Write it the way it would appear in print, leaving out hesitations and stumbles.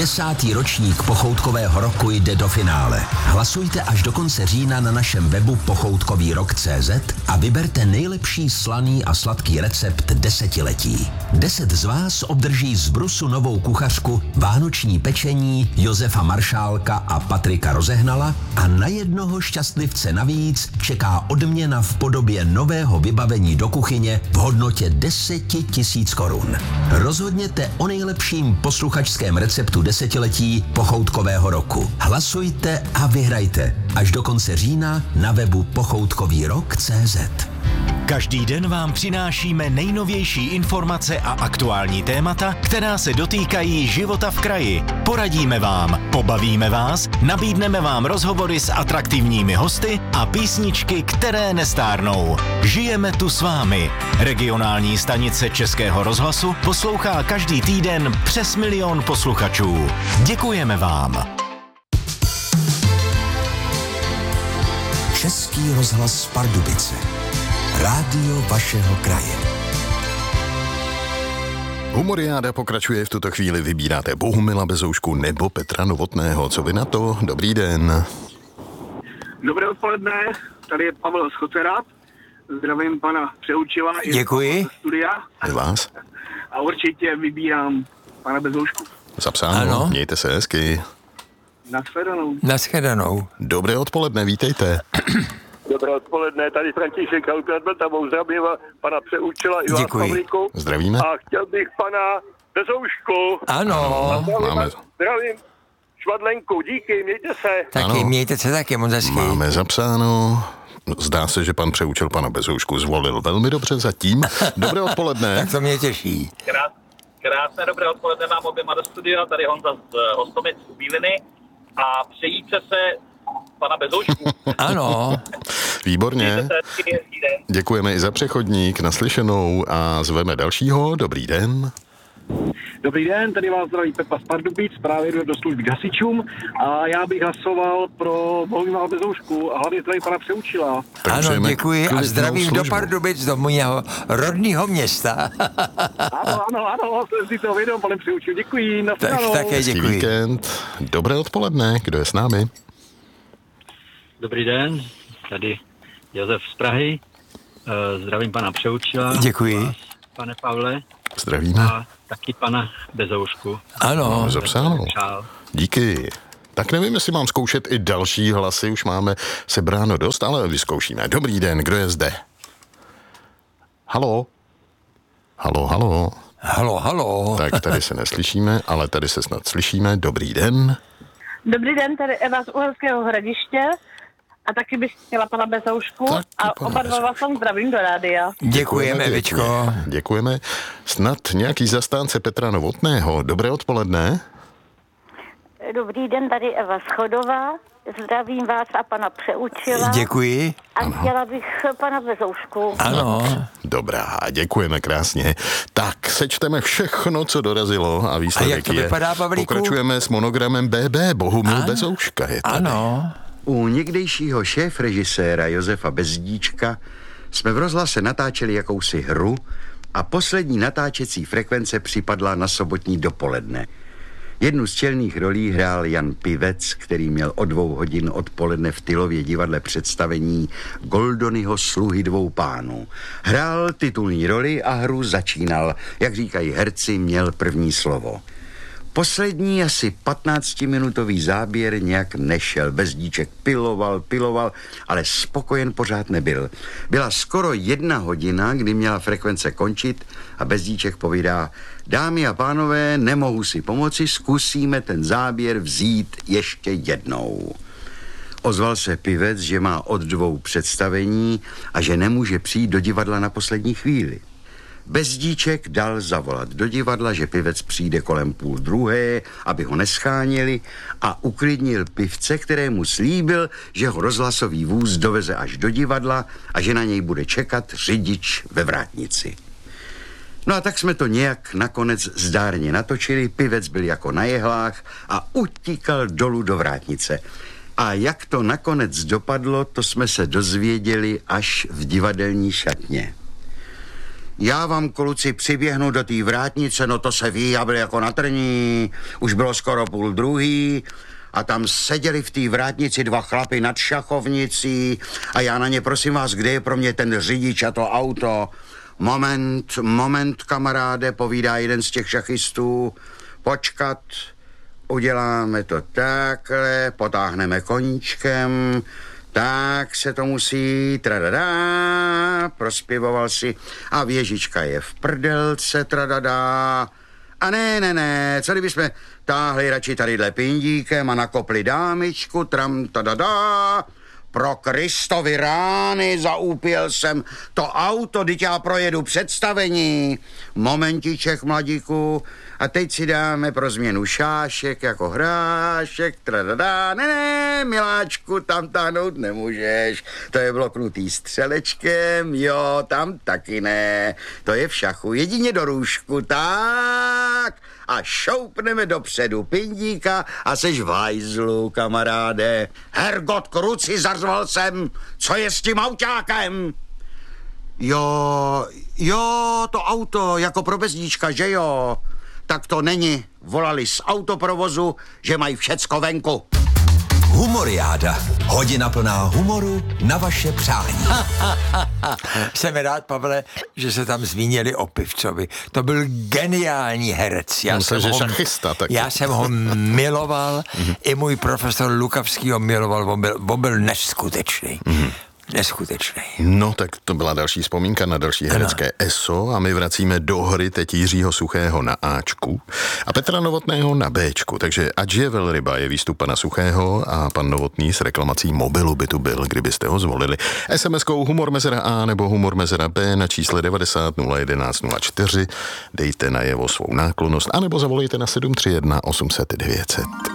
10. ročník pochoutkového roku jde do finále. Hlasujte až do konce října na našem webu pochoutkovýrok.cz a vyberte nejlepší slaný a sladký recept desetiletí. 10 z vás obdrží z Brusu novou kuchařku, vánoční pečení Josefa Maršálka a Patrika Rozehnala a na jednoho šťastlivce navíc čeká odměna v podobě nového vybavení do kuchyně v hodnotě 10 000 korun. Rozhodněte o nejlepším posluchačském receptu desetiletí pochoutkového roku. Hlasujte a vyhrajte až do konce října na webu pochoutkovýrok.cz. Každý den vám přinášíme nejnovější informace a aktuální témata, která se dotýkají života v kraji. Poradíme vám, pobavíme vás, nabídneme vám rozhovory s atraktivními hosty a písničky, které nestárnou. Žijeme tu s vámi. Regionální stanice Českého rozhlasu poslouchá každý týden přes 1 000 000 posluchačů. Děkujeme vám. Český rozhlas Pardubice. Rádio vašeho kraje. Humoriáda pokračuje, v tuto chvíli vybíráte Bohumila Bezoušku nebo Petra Novotného. Co vy na to? Dobrý den. Dobré odpoledne, tady je Pavel Schocerát. Zdravím pana Přeučila. Děkuji. Studia. Je vás? A určitě vybírám pana Bezoušku. Zapsáno, ano. Mějte se hezky. Naschledanou. Dobré odpoledne, vítejte. Dobré odpoledne, tady František Autrat Vltavou, zdravím pana Přeučila i vás, Pavlíku. Zdravíme. A chtěl bych pana Bezoušku. Ano. Zdravím Švadlenku, díky, mějte se. Taky, mějte se taky, moc hezky. Máme zapsáno. Zdá se, že pan Přeučil pana Bezoušku zvolil velmi dobře zatím. Dobré odpoledne. Tak to mě těší. Krásné dobré odpoledne vám oběma do studia, tady Honza z Hostomic z Bíliny a přejíte se pana Bezoušku. Ano. Výborně. Děkujeme i za přechodník, naslyšenou a zveme dalšího. Dobrý den. Dobrý den, tady vás zdraví Pepa z Pardubic, právě jdu do služby k hasičům a já bych hlasoval pro Bohumila Bezoušku a hlavně zdravím pana Přeučila. Ano, děkuji a zdravím do Pardubic, do mého rodného města. Ano, jsem si to vědom, pane Přeučil, děkuji. Tak také děkuji. Víkend. Dobré odpoledne, kdo je s námi? Dobrý den, tady Josef z Prahy, zdravím pana Přeučila. Děkuji. Vás, pane Pavle. Zdravíme. A taky pana Bezoušku. Ano. Zapsáno. Díky. Tak nevím, jestli mám zkoušet i další hlasy, už máme sebráno dost, ale vyzkoušíme. Dobrý den, kdo je zde? Halo? Halo. Tak tady se neslyšíme, ale tady se snad slyšíme. Dobrý den. Dobrý den, tady Eva z Uherského Hradiště a taky bych chtěla pana Bezoušku a oba dva vás zdravím do rádia. Děkujeme, Evičko. Děkujeme. Snad nějaký zastánce Petra Novotného. Dobré odpoledne. Dobrý den, tady Eva Schodová. Zdravím vás a pana Přeučila. Děkuji. A chtěla bych pana Bezoušku. Ano. Dobrá, děkujeme krásně. Tak, sečteme všechno, co dorazilo a výsledek a jak to vypadá, Pavlíku? Pokračujeme s monogramem BB, Bohumil Bezouška je tady. Ano. U někdejšího šéfrežiséra Josefa Bezdíčka jsme v rozhlase natáčeli jakousi hru a poslední natáčecí frekvence připadla na sobotní dopoledne. Jednu z čelných rolí hrál Jan Pivec, který měl o 2 hodin odpoledne v Tylově divadle představení Goldonyho Sluhy 2 pánů. Hrál titulní roli a hru začínal. Jak říkají herci, měl první slovo. Poslední asi 15-minutový záběr nějak nešel. Bezdíček piloval, ale spokojen pořád nebyl. Byla skoro 1 hodina, kdy měla frekvence končit a Bezdíček povídá: dámy a pánové, nemohu si pomoci, zkusíme ten záběr vzít ještě jednou. Ozval se Pivec, že má od 2 představení a že nemůže přijít do divadla na poslední chvíli. Bezdíček dal zavolat do divadla, že Pivec přijde kolem 1:30, aby ho nescháněli, a uklidnil Pivce, kterému slíbil, že ho rozhlasový vůz doveze až do divadla a že na něj bude čekat řidič ve vrátnici. No a tak jsme to nějak nakonec zdárně natočili, Pivec byl jako na jehlách a utíkal dolů do vrátnice. A jak to nakonec dopadlo, to jsme se dozvěděli až v divadelní šatně. Já vám, kluci, přiběhnu do té vrátnice, no to se ví, já byl jako na trní, už bylo skoro 12:30 a tam seděli v té vrátnici 2 chlapy nad šachovnicí a já na ně, prosím vás, kde je pro mě ten řidič a to auto? Moment, kamaráde, povídá jeden z těch šachistů, počkat, uděláme to takhle, potáhneme koníčkem, tak se to musí, tradadá, prospěvoval si a věžička je v prdelce, tradadá. A ne, co kdybychom táhli radši tadyhle pindíkem a nakopli dámičku, tram, tadadá. Pro Kristovi rány, zaúpěl jsem to auto, teď já projedu představení. Momentiček, mladíku, a teď si dáme pro změnu šášek jako hrášek, tradadá. Ne, miláčku, tam táhnout nemůžeš, to je bloknutý střelečkem, jo, tam taky ne, to je v šachu, jedině do růžku, tak. A šoupneme dopředu pindíka a seš v hajzlu, kamaráde. Hergot, kruci, zařval jsem, co je s tím autákem? Jo, to auto, jako pro bezdíčka, že jo? Tak to není, volali z autoprovozu, že mají všecko venku. Humoriáda. Hodina plná humoru na vaše přání. Jsem rád, Pavle, že se tam zmínili o Pivcovi. To byl geniální herec. Já jsem ho miloval, i můj profesor Lukavský ho miloval, on byl neskutečný. Neskutečný. No, tak to byla další vzpomínka na další herecké ESO a my vracíme do hry teď Jiřího Suchého na Ačku a Petra Novotného na Bčku, takže Ač je velryba je výstup pana Suchého a pan Novotný s reklamací mobilu by tu byl, kdybyste ho zvolili. SMS-kou humor mezera A nebo humor mezera B na čísle 90 011 04 dejte najevo svou náklonnost anebo zavolejte na 731 800 900.